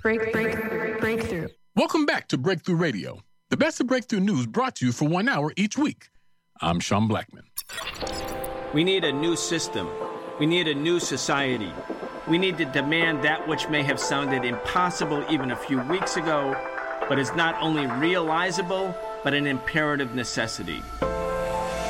Breakthrough. Welcome back to Breakthrough Radio, the best of breakthrough news brought to you for 1 hour each week. I'm Sean Blackman. We need a new system. We need a new society. We need to demand that which may have sounded impossible even a few weeks ago, but is not only realizable, but an imperative necessity.